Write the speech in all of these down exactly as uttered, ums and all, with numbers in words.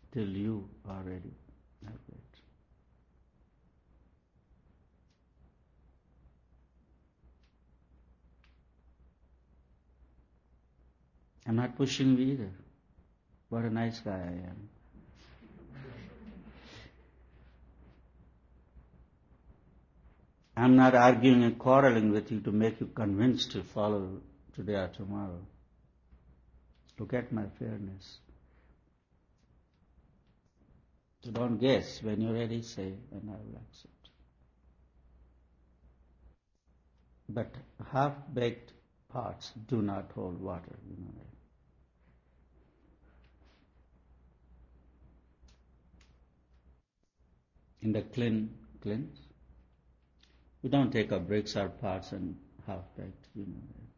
till you are ready. Like that. I'm not pushing you either. What a nice guy I am. I'm not arguing and quarreling with you to make you convinced to follow today or tomorrow. Look at my fairness. So don't guess. When you're ready, say, and I will accept. But half-baked pots do not hold water, you know that. In the clean, cleanse, we don't take our bricks or pots and half-baked, you know that.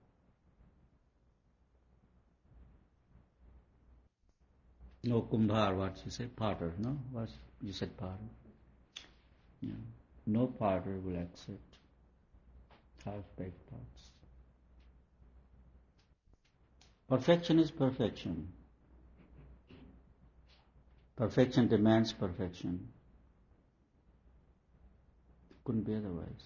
No kumbhar, what you say, potter, no? What you said, potter. Yeah. No potter will accept half-baked pots. Perfection is perfection. Perfection demands perfection. Couldn't be otherwise.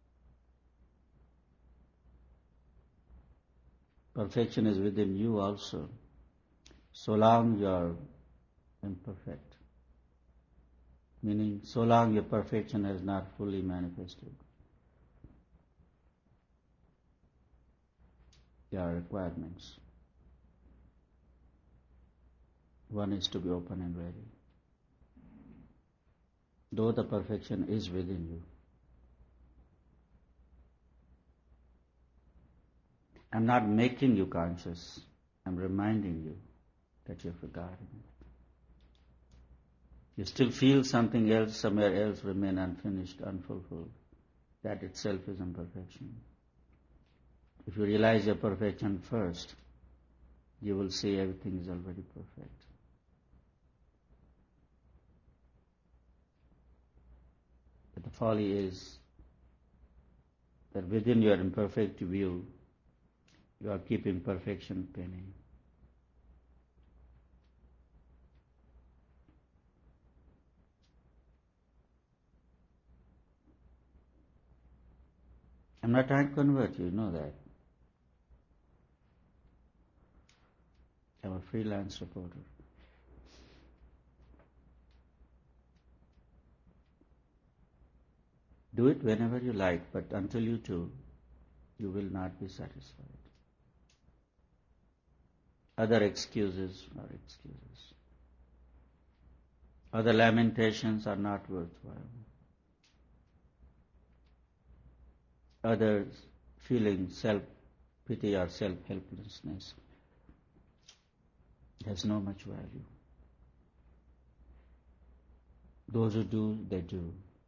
Perfection is within you also, so long you are imperfect. Meaning, so long your perfection has not fully manifested. There are requirements. One is to be open and ready. Though the perfection is within you. I'm not making you conscious. I'm reminding you that you've forgotten it. You still feel something else, somewhere else remain unfinished, unfulfilled. That itself is imperfection. If you realize your perfection first, you will see everything is already perfect. But the folly is that within your imperfect view, you are keeping perfection penny. I'm not trying to convert you, you know that. I'm a freelance reporter. Do it whenever you like, but until you do, you will not be satisfied. Other excuses are excuses. Other lamentations are not worthwhile. Others feeling self-pity or self-helplessness has no much value. Those who do, they do.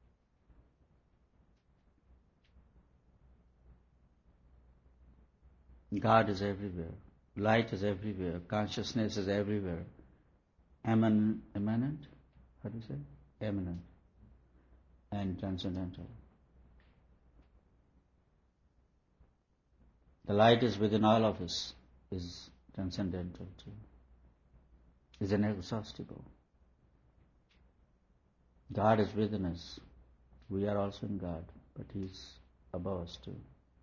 God is everywhere. Light is everywhere. Consciousness is everywhere. Eman, eminent? How do you say? Eminent. And transcendental. The light is within all of us, is transcendental too. Is inexhaustible. God is within us. We are also in God, but He is above us too.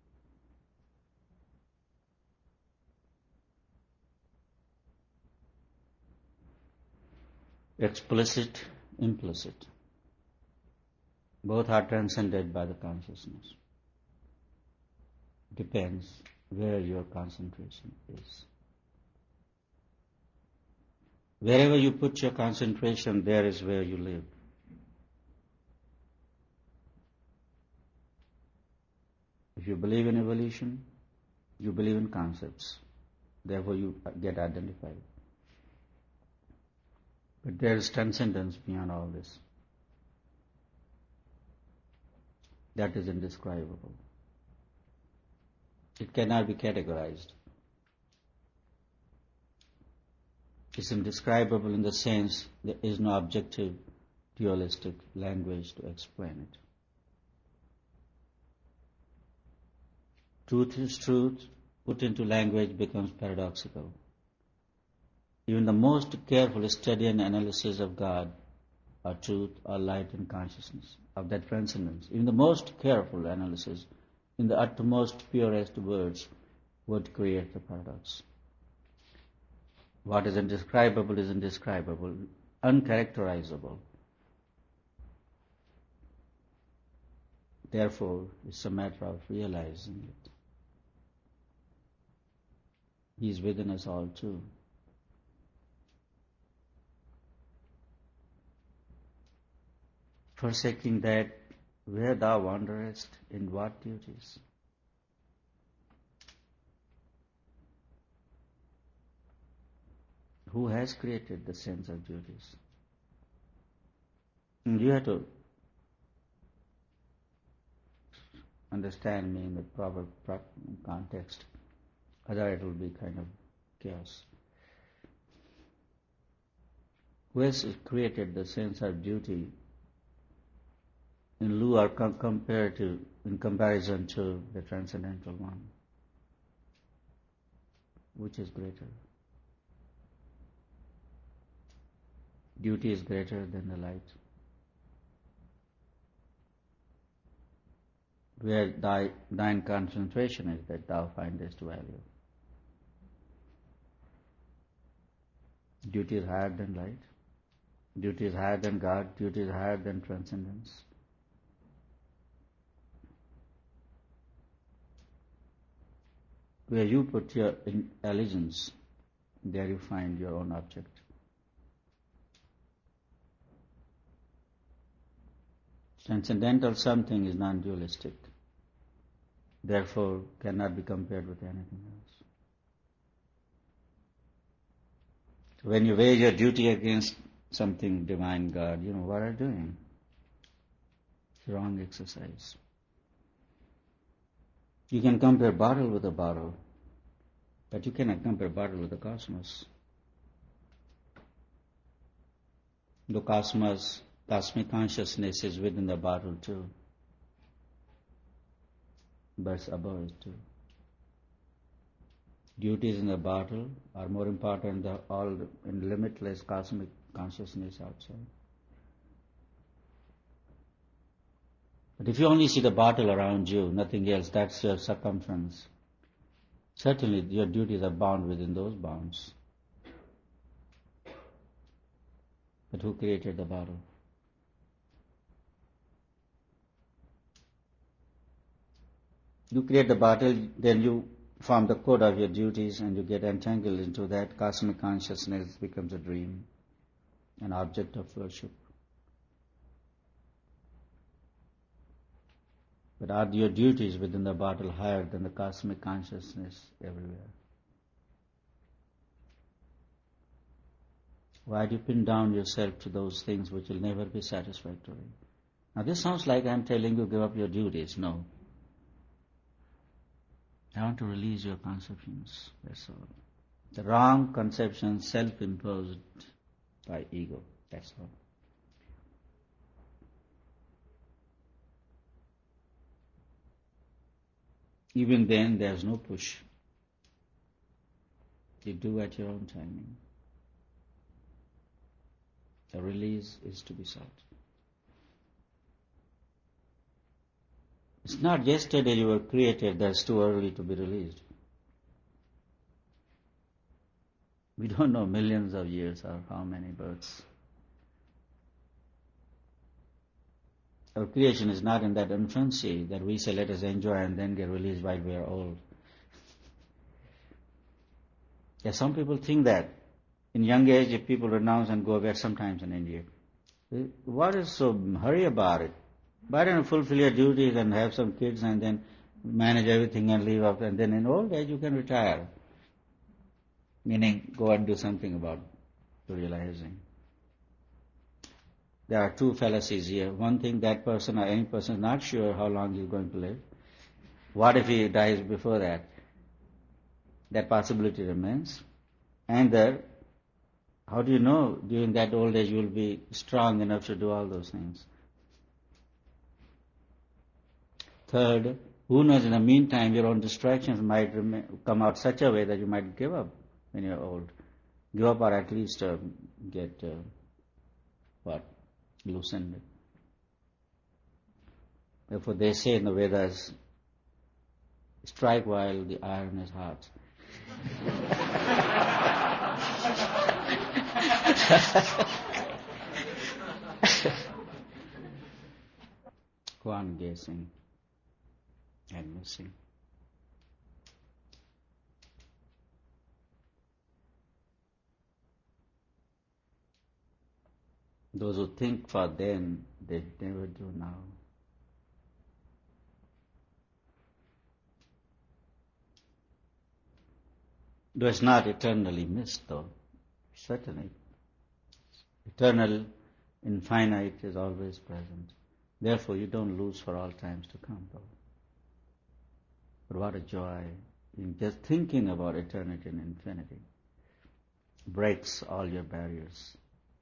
Explicit, implicit. Both are transcended by the consciousness. Depends where your concentration is. Wherever you put your concentration, there is where you live. If you believe in evolution, you believe in concepts. Therefore you get identified. But there is transcendence beyond all this. That is indescribable. It cannot be categorized. It's indescribable in the sense there is no objective, dualistic language to explain it. Truth is truth, put into language becomes paradoxical. Even the most careful study and analysis of God or truth or light and consciousness of that transcendence, even the most careful analysis in the uttermost purest words would create the paradox. What is indescribable is indescribable, uncharacterizable. Therefore, it's a matter of realizing it. He is within us all too. Forsaking that, where thou wanderest, in what duties? Who has created the sense of duties? And you have to understand me in the proper, proper context, otherwise it will be kind of chaos. Who has created the sense of duty in lieu or com- comparative, in comparison to the transcendental one? Which is greater? Duty is greater than the light. Where thy, thine concentration is, that thou findest value. Duty is higher than light. Duty is higher than God. Duty is higher than transcendence. Where you put your allegiance, there you find your own object. Transcendental something is non-dualistic, therefore cannot be compared with anything else. So when you weigh your duty against something divine, God, you know, what are you doing? It's wrong exercise. You can compare bottle with a bottle, but you cannot compare bottle with the cosmos. The cosmos, cosmic consciousness is within the bottle too, but it's above it too. Duties in the bottle are more important than all in limitless cosmic consciousness outside. But if you only see the bottle around you, nothing else, that's your circumference. Certainly your duties are bound within those bounds. But who created the bottle? You create the bottle, then you form the code of your duties and you get entangled into that. Cosmic consciousness becomes a dream, an object of worship. But are your duties within the bottle higher than the cosmic consciousness everywhere? Why do you pin down yourself to those things which will never be satisfactory? Now this sounds like I'm telling you give up your duties. No. I want to release your conceptions, that's all. The wrong conceptions self-imposed by ego, that's all. Even then, there's no push. You do at your own timing. The release is to be sought. It's not yesterday you were created, that's too early to be released. We don't know millions of years or how many births. Our creation is not in that infancy that we say let us enjoy and then get released while we are old. Yeah, some people think that in young age if people renounce and go away sometimes in India. What is so hurry about it? Why don't you fulfill your duties and have some kids and then manage everything and leave up and then in old age you can retire? Meaning go and do something about realizing. There are two fallacies here. One thing, that person or any person is not sure how long he's going to live. What if he dies before that? That possibility remains. And that, how do you know during that old age you will be strong enough to do all those things? Third, who knows, in the meantime your own distractions might remain, come out such a way that you might give up when you're old. give up or at least uh, get, uh, what, loosened. Therefore they say in the Vedas, strike while the iron is hot. Go on gazing and missing. Those who think for then, they never do now. Though it's not eternally missed, though, certainly. Eternal, infinite is always present. Therefore, you don't lose for all times to come, though. But what a joy in just thinking about eternity and infinity. Breaks all your barriers,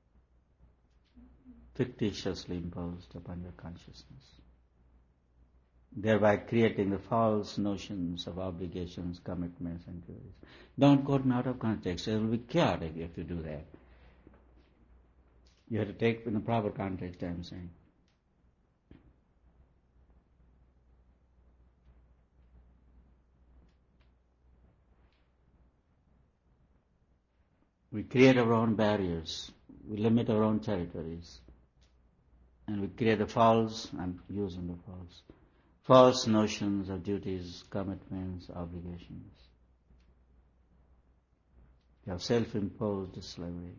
fictitiously imposed upon your consciousness, thereby creating the false notions of obligations, commitments, and duties. Don't quote me out of context. It will be chaotic if you do that. You have to take in the proper context, I'm saying. We create our own barriers. We limit our own territories. And we create a false, I'm using the false, false notions of duties, commitments, obligations. You have self-imposed slavery.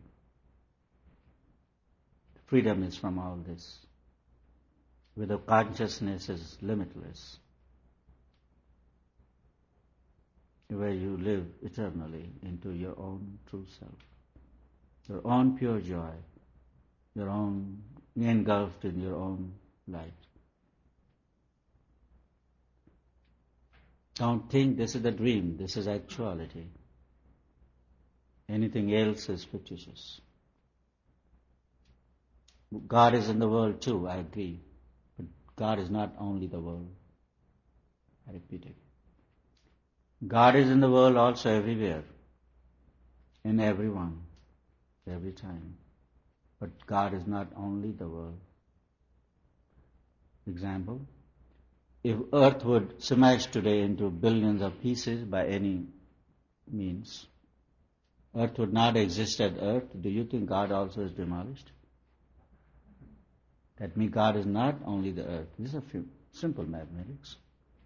Freedom is from all this. Where the consciousness is limitless. Where you live eternally into your own true self. Your own pure joy. Your own engulfed in your own light. Don't think this is the dream, this is actuality. Anything else is fictitious. God is in the world too, I agree. But God is not only the world. I repeat it. God is in the world also everywhere. In everyone. Every time. But God is not only the world. Example, if earth would smash today into billions of pieces by any means, earth would not exist as earth. Do you think God also is demolished? That means God is not only the earth. This is a few simple mathematics.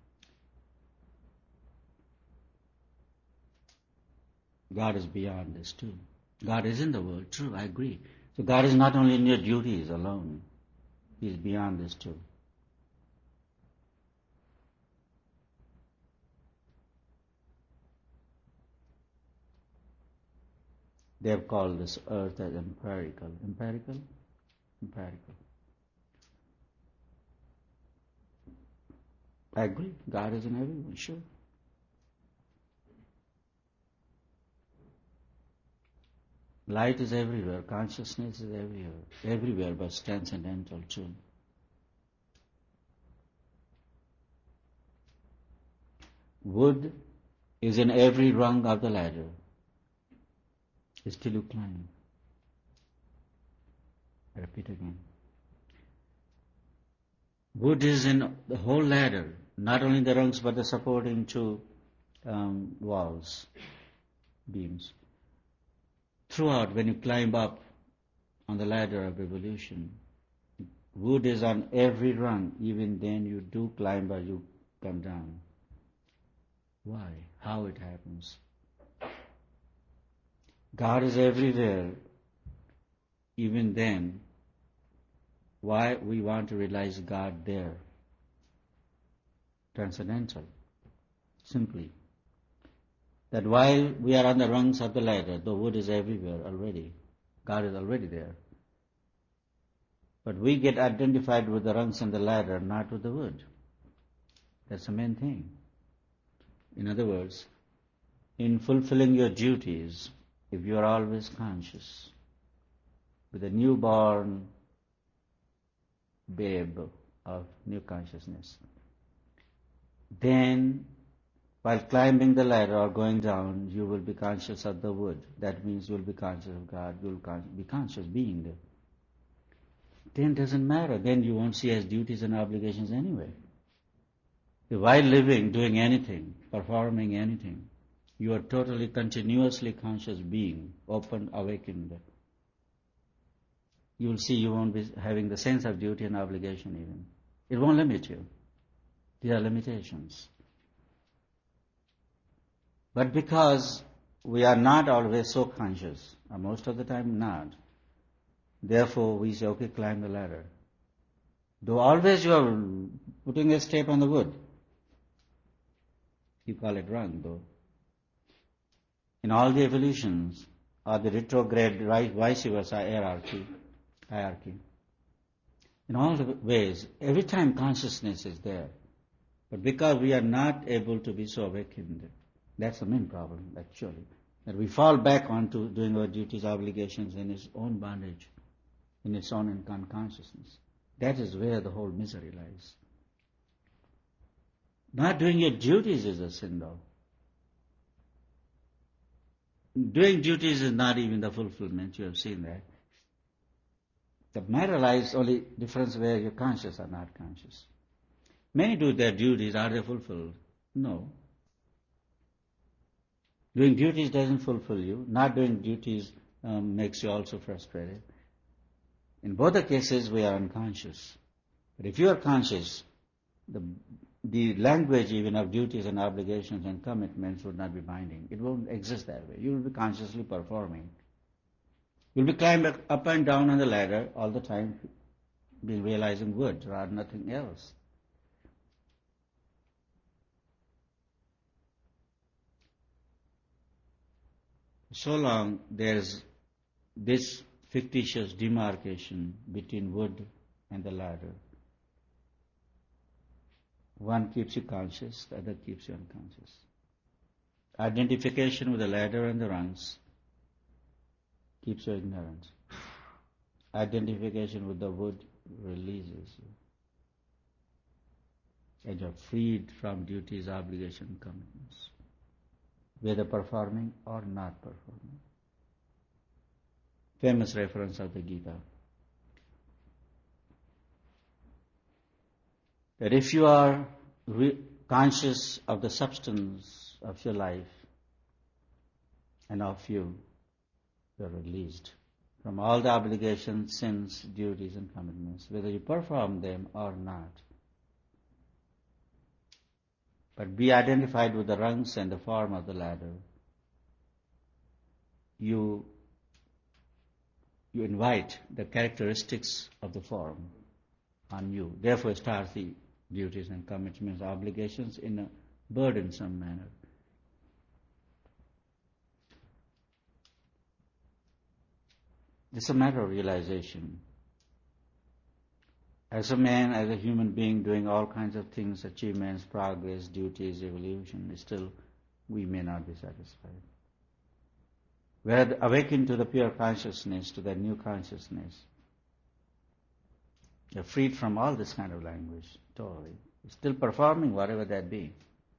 God is beyond this too. God is in the world, true, I agree. So God is not only in your duties alone. He is beyond this too. They have called this earth as empirical. Empirical? Empirical. I agree. God is in everyone, sure. Light is everywhere. Consciousness is everywhere. Everywhere, but transcendental too. Wood is in every rung of the ladder. Still you climb. I repeat again. Wood is in the whole ladder, not only the rungs but the supporting two um, walls, beams. Throughout, when you climb up on the ladder of evolution, wood is on every rung. Even then you do climb or you come down. Why? How it happens? God is everywhere. Even then, why we want to realize God there? Transcendental. Simply. That while we are on the rungs of the ladder, the wood is everywhere already. God is already there. But we get identified with the rungs on the ladder, not with the wood. That's the main thing. In other words, in fulfilling your duties, if you are always conscious, with a newborn babe of new consciousness, then While climbing the ladder or going down, you will be conscious of the wood. That means you will be conscious of God. You will con- be conscious being there. Then it doesn't matter. Then you won't see as duties and obligations anyway. While living, doing anything, performing anything, you are totally, continuously conscious being, open, awakened. You will see you won't be having the sense of duty and obligation even. It won't limit you. There are limitations. But because we are not always so conscious, or most of the time not, therefore we say, okay, climb the ladder. Though always you are putting a step on the wood. You call it rung, though. In all the evolutions, or the retrograde, vice versa, hierarchy, hierarchy. In all the ways, every time consciousness is there. But because we are not able to be so awakened, that's the main problem, actually. That we fall back onto doing our duties, obligations in its own bondage, in its own unconsciousness. That is where the whole misery lies. Not doing your duties is a sin, though. Doing duties is not even the fulfillment, you have seen that. The matter lies only difference where you're conscious or not conscious. Many do their duties, are they fulfilled? No. Doing duties doesn't fulfill you. Not doing duties um, makes you also frustrated. In both the cases, we are unconscious. But if you are conscious, the, the language even of duties and obligations and commitments would not be binding. It won't exist that way. You will be consciously performing. You will be climbing up and down on the ladder all the time, be realizing good or nothing else. So long there's this fictitious demarcation between wood and the ladder. One keeps you conscious, the other keeps you unconscious. Identification with the ladder and the rungs keeps you ignorant. Identification with the wood releases you. And you're freed from duties, obligations, commitments, whether performing or not performing. Famous reference of the Gita. That if you are re- conscious of the substance of your life and of you, you are released from all the obligations, sins, duties and commitments, whether you perform them or not. But be identified with the rungs and the form of the ladder. You, you invite the characteristics of the form on you. Therefore starts the duties and commitments, obligations in a burdensome manner. It's a matter of realization. As a man, as a human being, doing all kinds of things, achievements, progress, duties, evolution, still we may not be satisfied. We are awakened to the pure consciousness, to that new consciousness. You're freed from all this kind of language, totally. You're still performing whatever that be.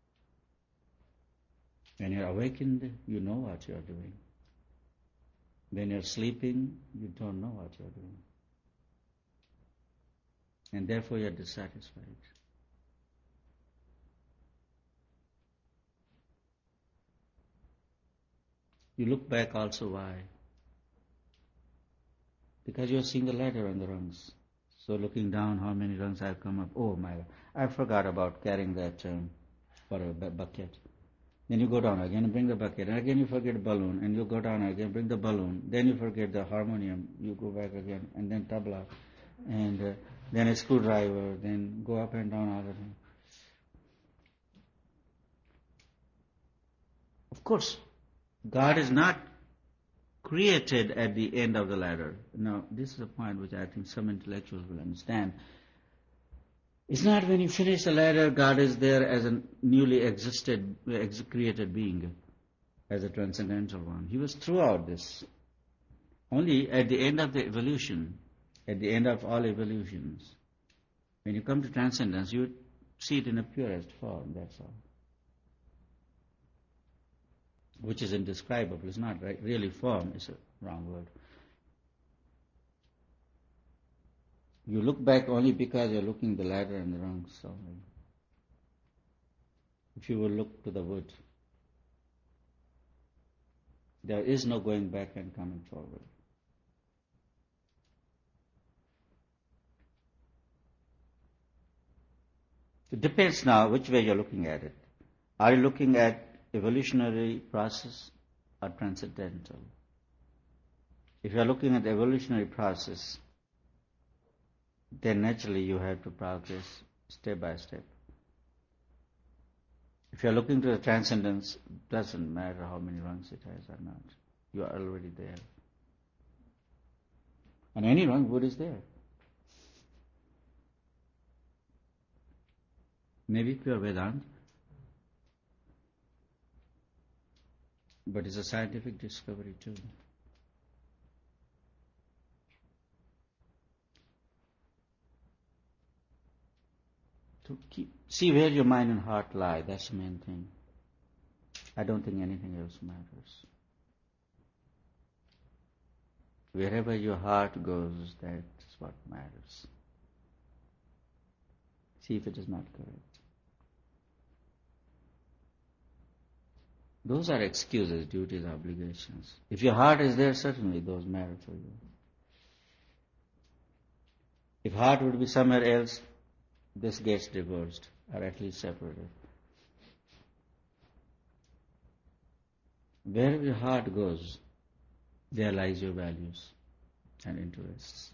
When you're awakened, you know what you're doing. When you're sleeping, you don't know what you're doing. And therefore you're dissatisfied. You look back also, why? Because you're seeing the ladder and the rungs. So looking down, how many rungs I've come up. Oh my God, I forgot about carrying that um, for a bu- bucket. Then you go down again and bring the bucket. And again you forget the balloon. And you go down again, bring the balloon. Then you forget the harmonium. You go back again. And then tabla. And uh, then a screwdriver. Then go up and down all the time. Of course, God is not created at the end of the ladder. Now, this is a point which I think some intellectuals will understand. It's not when you finish the ladder, God is there as a newly existed, ex- created being, as a transcendental one. He was throughout this. Only at the end of the evolution, at the end of all evolutions, when you come to transcendence, you see it in a purest form, that's all. which is indescribable. It's not right, really form, it's a wrong word. You look back only because you're looking the ladder and the wrong side. If you will look to the wood, there is no going back and coming forward. It depends now which way you're looking at it. Are you looking at evolutionary process or transcendental? If you're looking at the evolutionary process, then naturally you have to progress step by step. If you're looking to the transcendence, it doesn't matter how many rungs it has or not. You are already there. And any rung, Buddha is there. Maybe pure Vedanta, but it's a scientific discovery too. To keep, see where your mind and heart lie, that's the main thing. I don't think anything else matters. Wherever your heart goes, that's what matters. See if it is not correct. Those are excuses, duties, obligations. If your heart is there, certainly those matter for you. If heart would be somewhere else, this gets divorced, or at least separated. Wherever your heart goes, there lies your values and interests.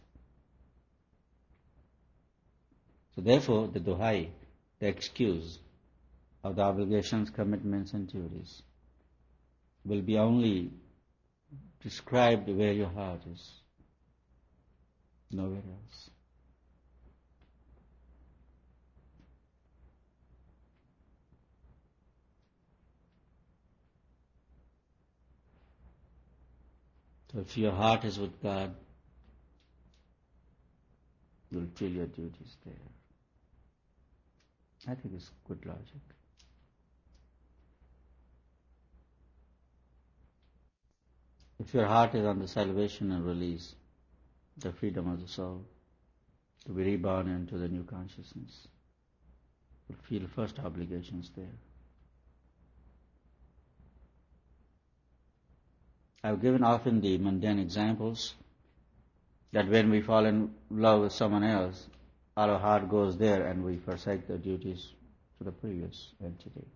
So therefore, the duhai, the excuse of the obligations, commitments and duties, will be only described where your heart is, nowhere else. So if your heart is with God, you'll feel your duties there. I think it's good logic. If your heart is on the salvation and release, the freedom of the soul, to be reborn into the new consciousness, you'll feel first obligations there. I've given often the mundane examples that when we fall in love with someone else, our heart goes there and we forsake the duties to the previous entity.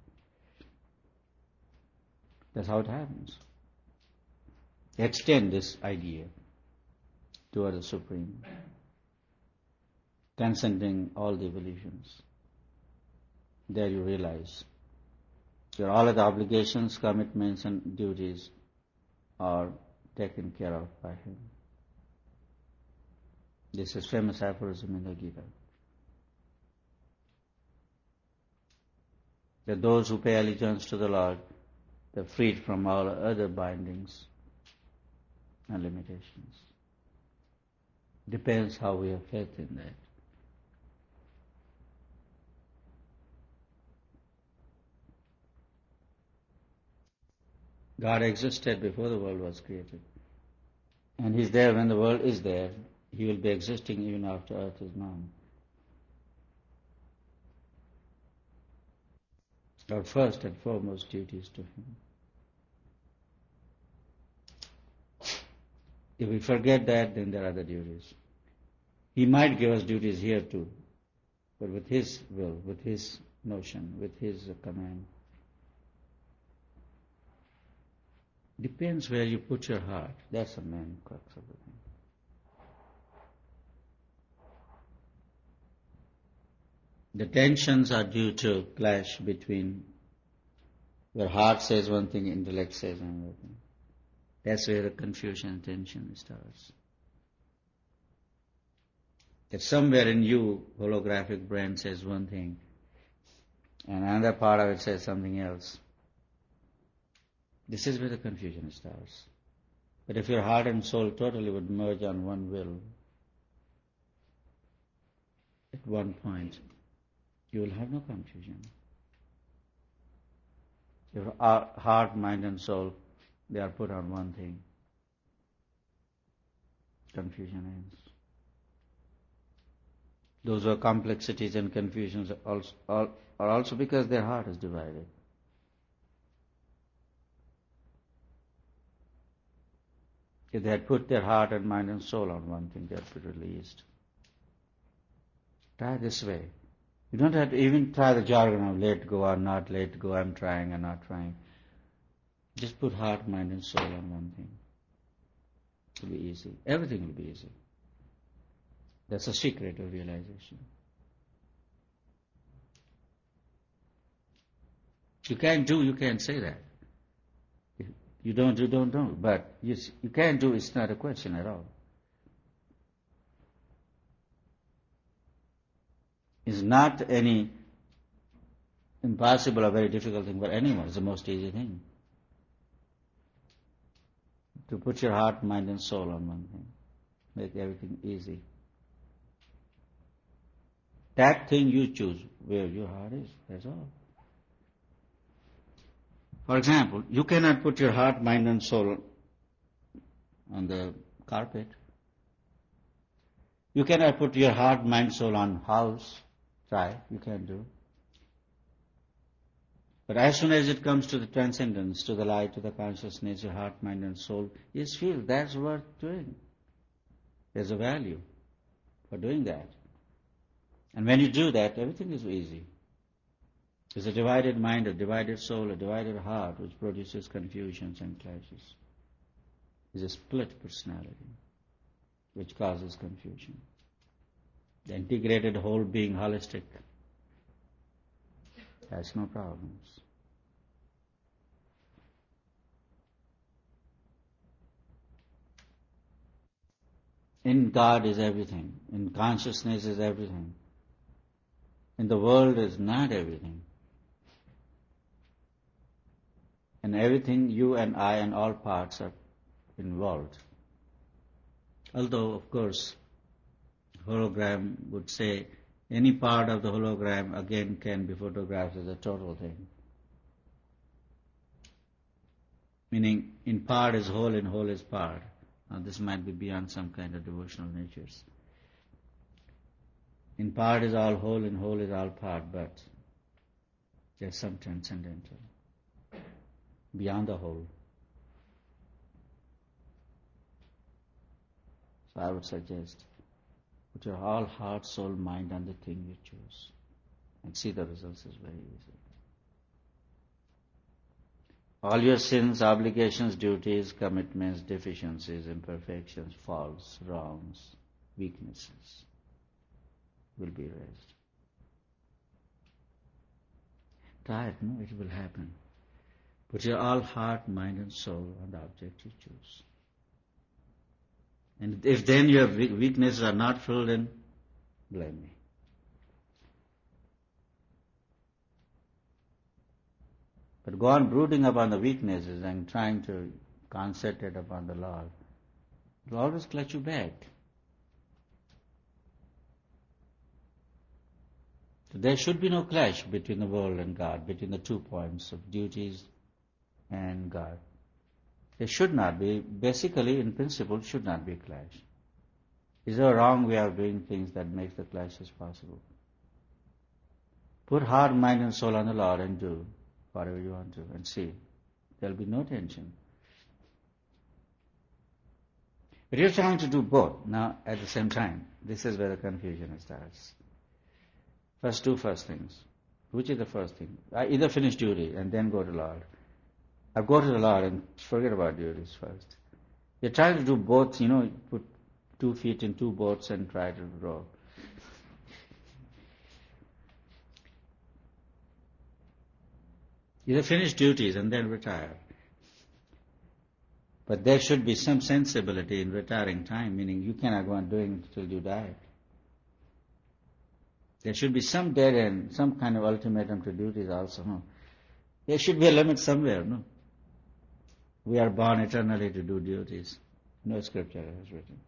That's how it happens. Extend this idea toward the Supreme, transcending all the evolutions. There you realize that all of the obligations, commitments and duties are taken care of by Him. This is famous aphorism in the Gita. That those who pay allegiance to the Lord, they're freed from all other bindings and limitations. Depends how we have faith in that. God existed before the world was created. And He's there when the world is there. He will be existing even after earth is known. Our first and foremost duty is to Him. If we forget that, then there are other duties. He might give us duties here too, but with His will, with His notion, with His command. Depends where you put your heart. That's the main crux of the thing. The tensions are due to clash between where heart says one thing, intellect says another thing. That's where the confusion and tension starts. That somewhere in you, holographic brain says one thing, and another part of it says something else. This is where the confusion starts. But if your heart and soul totally would merge on one will, at one point, you will have no confusion. Your heart, mind and soul, they are put on one thing. Confusion ends. Those who are complexities and confusions are also, are also because their heart is divided. If they had put their heart and mind and soul on one thing, they would be released. Try this way. You don't have to even try the jargon of let go or not let go, I'm trying or not trying. Just put heart, mind and soul on one thing. It will be easy. Everything will be easy. That's the secret of realization. You can't do, you can't say that. If you don't do, don't do. But you, you can't do, it's not a question at all. It's not any impossible or very difficult thing for anyone. It's the most easy thing. To put your heart, mind and soul on one thing. Make everything easy. That thing you choose, where your heart is, that's all. For example, you cannot put your heart, mind and soul on the carpet. You cannot put your heart, mind, soul on house. Try, you can do. But as soon as it comes to the transcendence, to the light, to the consciousness, your heart, mind and soul, you feel that's worth doing. There's a value for doing that. And when you do that, everything is easy. It's a divided mind, a divided soul, a divided heart which produces confusions and clashes. It's a split personality which causes confusion. The integrated whole being, holistic, has no problems. In God is everything. In consciousness is everything. In the world is not everything. And everything, you and I and all parts are involved. Although, of course, hologram would say any part of the hologram again can be photographed as a total thing. Meaning, in part is whole and whole is part. Now this might be beyond some kind of devotional natures. In part is all whole and whole is all part, but there's some transcendental. Beyond the whole. So I would suggest, put your whole heart, soul, mind on the thing you choose. And see the results is very easy. All your sins, obligations, duties, commitments, deficiencies, imperfections, faults, wrongs, weaknesses will be erased. Try it, no? It will happen. Put your all heart, mind and soul on the object you choose. And if then your weaknesses are not filled in, blame me. But go on brooding upon the weaknesses and trying to concentrate upon the Lord. It will always clutch you back. So there should be no clash between the world and God, between the two points of duties and God. There should not be, basically in principle, should not be a clash. Is there a wrong way of doing things that makes the clashes possible? Put heart, mind and soul on the Lord and do whatever you want to and see. There will be no tension. But you're trying to do both now at the same time. This is where the confusion starts. First do first things. Which is the first thing? I either finish duty and then go to Lord. Or go to the Lord and forget about duties first. You're trying to do both, you know, put two feet in two boats and try to row. Either finish duties and then retire. But there should be some sensibility in retiring time, meaning you cannot go on doing it till you die. There should be some dead end, some kind of ultimatum to duties also. No? There should be a limit somewhere, no? We are born eternally to do duties. No scripture has written.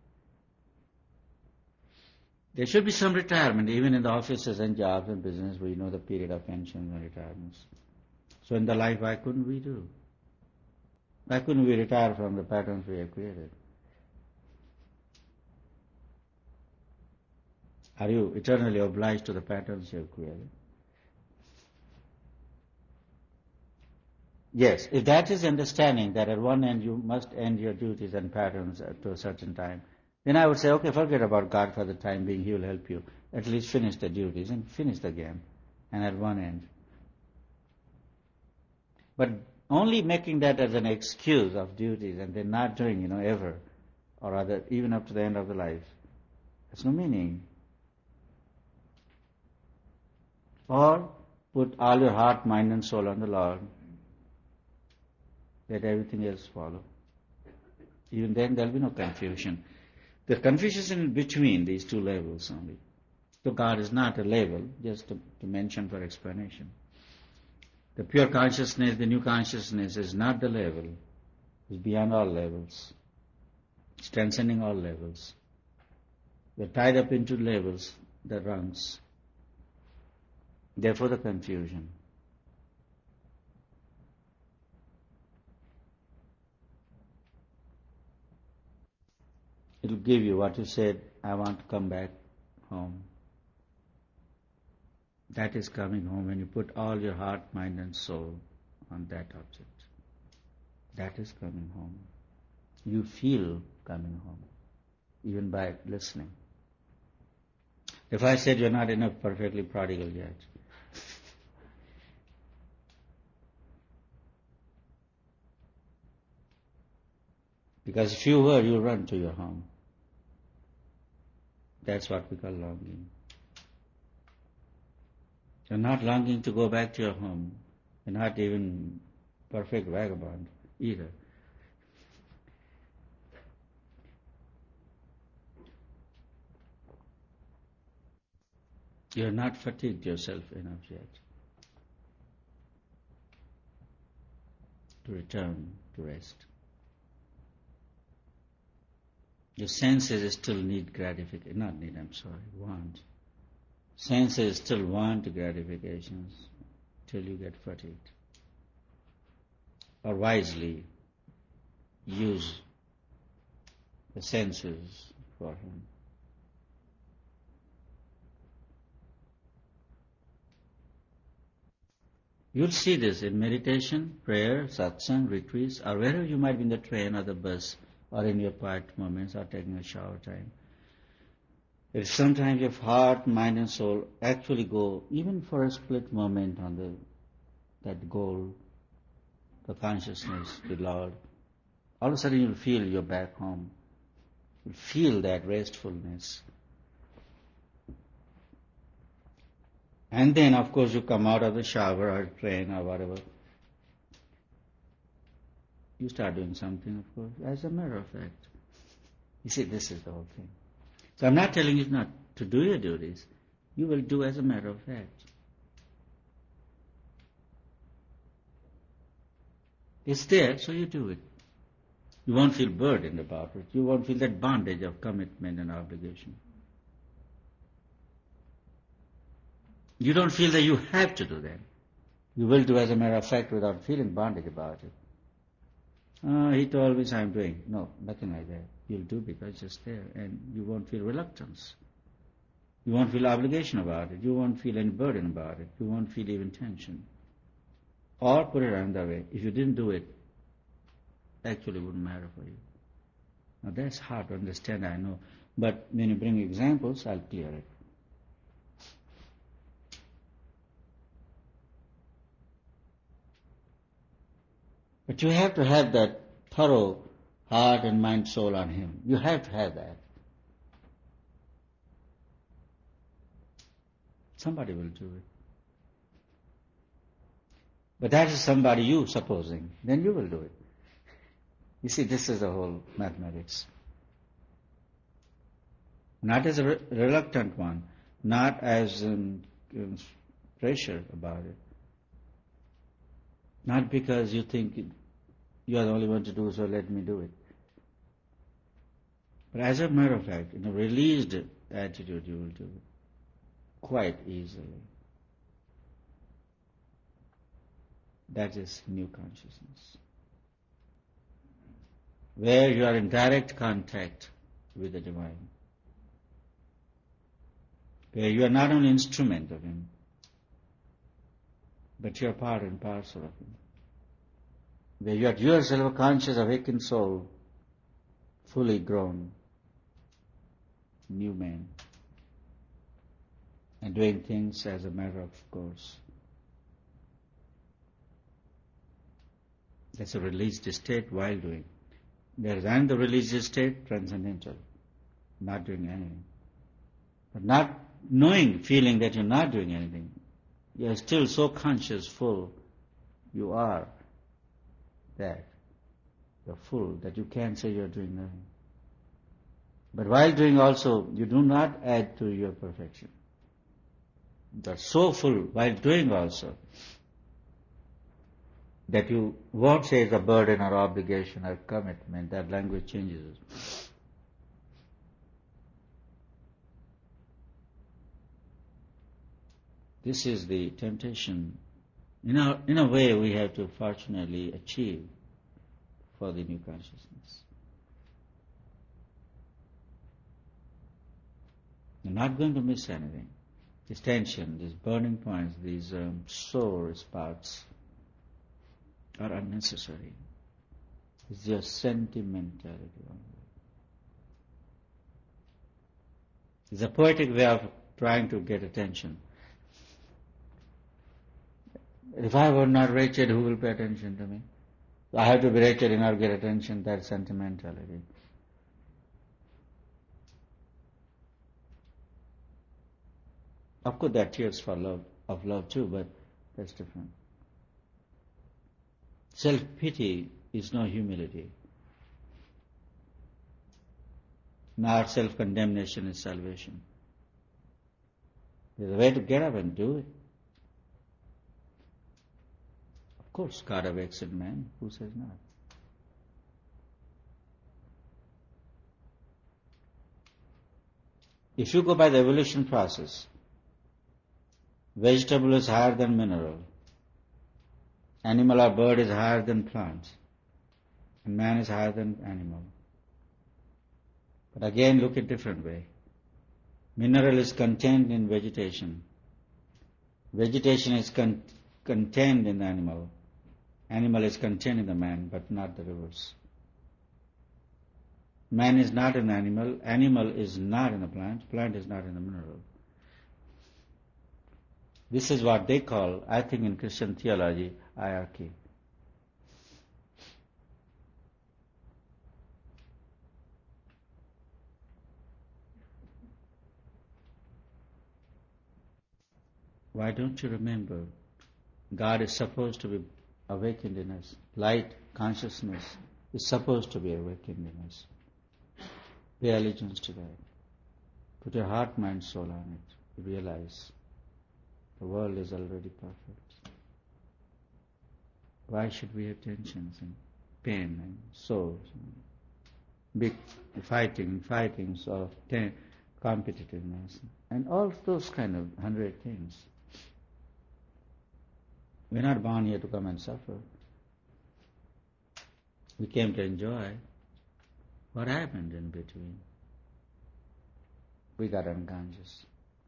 There should be some retirement, even in the offices and jobs and business, we know the period of pensions and retirements. So in the life, why couldn't we do? Why couldn't we retire from the patterns we have created? Are you eternally obliged to the patterns you have created? Yes, if that is understanding that at one end you must end your duties and patterns to a certain time, then I would say, okay, forget about God for the time being, He will help you. At least finish the duties and finish the game. And at one end. But only making that as an excuse of duties and then not doing, you know, ever, or rather even up to the end of the life, has no meaning. Or put all your heart, mind and soul on the Lord. Let everything else follow. Even then there will be no confusion. The confusion is in between these two levels only. So God is not a level, just to, to mention for explanation. The pure consciousness, the new consciousness is not the level. It's beyond all levels. It's transcending all levels. We're tied up into levels that runs. Therefore the confusion. It will give you what you said, I want to come back home. That is coming home when you put all your heart, mind and soul on that object. That is coming home. You feel coming home, even by listening. If I said you're not enough perfectly prodigal yet, because if you were, you'll run to your home. That's what we call longing. You're not longing to go back to your home. You're not even perfect vagabond either. You're not fatigued yourself enough yet to return to rest. Your senses still need gratification, not need, I'm sorry, want. Senses still want gratifications till you get fatigued. Or wisely use the senses for Him. You'll see this in meditation, prayer, satsang, retreats, or wherever you might be in the train or the bus or in your quiet moments or taking a shower time. If sometimes your heart, mind and soul actually go, even for a split moment on the that goal, the consciousness, the Lord, all of a sudden you'll feel you're back home. You'll feel that restfulness. And then, of course, you come out of the shower or train or whatever. You start doing something, of course, as a matter of fact. You see, this is the whole thing. So I'm not telling you not to do your duties. You will do as a matter of fact. It's there, so you do it. You won't feel burdened about it. You won't feel that bondage of commitment and obligation. You don't feel that you have to do that. You will do as a matter of fact without feeling bondage about it. Oh, he told me so I'm doing. No, nothing like that. You'll do because it's just there, and you won't feel reluctance. You won't feel obligation about it. You won't feel any burden about it. You won't feel even tension. Or put it another way, if you didn't do it, actually it wouldn't matter for you. Now that's hard to understand, I know. But when you bring examples, I'll clear it. But you have to have that thorough heart and mind, soul on Him. You have to have that. Somebody will do it. But that is somebody you supposing. Then you will do it. You see, this is the whole mathematics. Not as a re- reluctant one, not as um, um, pressure about it. Not because you think you are the only one to do, so let me do it. But as a matter of fact, in a released attitude, you will do it quite easily. That is new consciousness, where you are in direct contact with the Divine, where you are not only instrument of Him, but you are part and parcel of Him, where you are yourself a conscious, awakened soul, fully grown, new man, and doing things as a matter of course. That's a released state while doing. There is another released state, transcendental, not doing anything. But not knowing, feeling that you're not doing anything. You are still so conscious, full, you are that. You're full, that you can't say you're doing nothing. But while doing also, you do not add to your perfection. You're so full while doing also, that you won't say it's a burden or obligation or commitment. That language changes. This is the temptation. In a, in a way, we have to fortunately achieve for the new consciousness. You're not going to miss anything. This tension, these burning points, these um, sore spots are unnecessary. It's just sentimentality only. It's a poetic way of trying to get attention. If I were not wretched, who will pay attention to me? I have to be wretched in order to get attention. That's sentimentality. Of course, there are tears for love, of love too, but that's different. Self-pity is no humility. Nor self-condemnation is salvation. There's a way to get up and do it. Of course, God awakes in man. Who says not? If you go by the evolution process, vegetable is higher than mineral. Animal or bird is higher than plant. And man is higher than animal. But again, look at different way. Mineral is contained in vegetation. Vegetation is con- contained in the animal. Animal is contained in the man, but not the reverse. Man is not an animal. Animal is not in the plant. Plant is not in the mineral. This is what they call, I think in Christian theology, hierarchy. Why don't you remember? God is supposed to be awakened in us. Light, consciousness is supposed to be awakened in us. Pay allegiance to that. Put your heart, mind, soul on it. Realize the world is already perfect. Why should we have tensions and pain and sorrows and big fighting, fightings of ten, competitiveness and all those kind of hundred things? We're not born here to come and suffer. We came to enjoy. What happened in between? We got unconscious.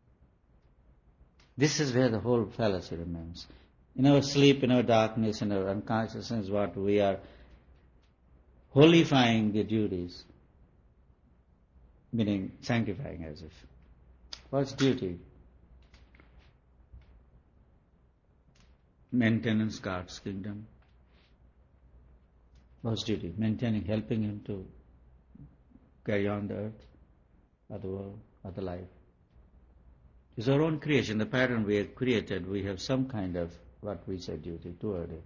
This is where the whole fallacy remains. In our sleep, in our darkness, in our unconsciousness, what we are holifying the duties, meaning sanctifying as if. What's duty? Maintenance God's kingdom. What's duty? Maintaining, helping Him to carry on the earth, or the world, or the life. It's our own creation. The pattern we have created, we have some kind of what we say duty toward it.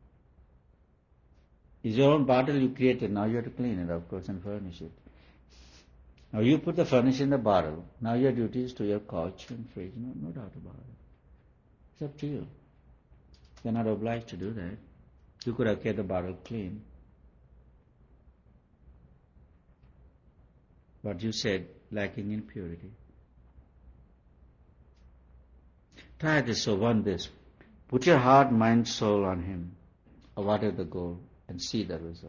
It's your own bottle you created. Now you have to clean it, of course, and furnish it. Now you put the furnish in the bottle. Now your duty is to your couch and fridge. No, no doubt about it. It's up to you. You're not obliged to do that. You could have kept the bottle clean. But you said, lacking in purity. Try this, so want this. Put your heart, mind, soul on Him, or whatever the goal, and see the result.